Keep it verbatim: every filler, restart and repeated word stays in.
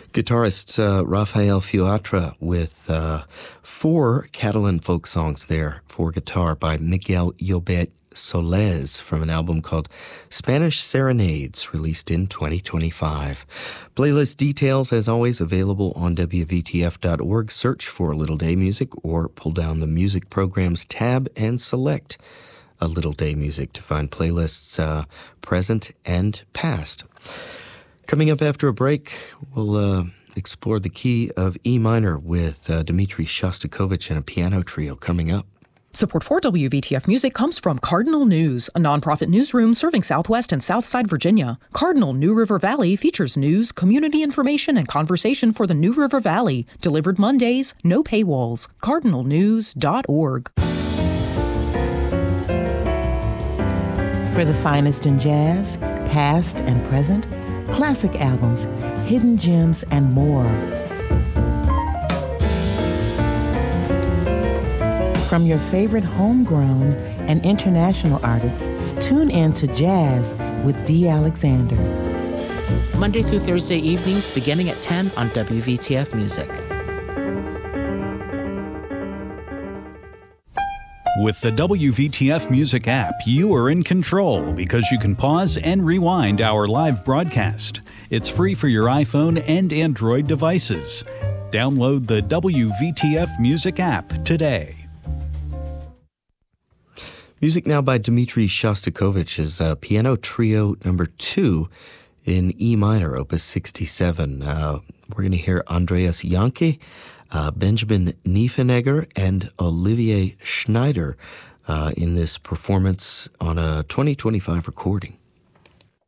Guitarist uh, Rafael Fuatra with uh, four Catalan folk songs there for guitar by Miguel Llobet Solés from an album called Spanish Serenades, released in twenty twenty-five. Playlist details, as always, available on W V T F dot org. Search for Little Day Music or pull down the Music Programs tab and select A Little Day Music to find playlists uh, present and past. Coming up after a break, we'll uh, explore the key of E minor with uh, Dmitri Shostakovich and a piano trio coming up. Support for W V T F Music comes from Cardinal News, a nonprofit newsroom serving Southwest and Southside Virginia. Cardinal New River Valley features news, community information, and conversation for the New River Valley. Delivered Mondays, no paywalls. cardinal news dot org. For the finest in jazz, past and present, classic albums, hidden gems, and more. From your favorite homegrown and international artists, tune in to Jazz with Dee Alexander. Monday through Thursday evenings beginning at ten on W V T F Music. With the W V T F Music app, you are in control because you can pause and rewind our live broadcast. It's free for your iPhone and Android devices. Download the W V T F Music app today. Music now by Dmitri Shostakovich is uh, Piano Trio number two in E minor, opus sixty-seven. Uh, we're going to hear Andreas Janke, uh, Benjamin Niefenegger, and Olivier Schneider uh, in this performance on a twenty twenty-five recording.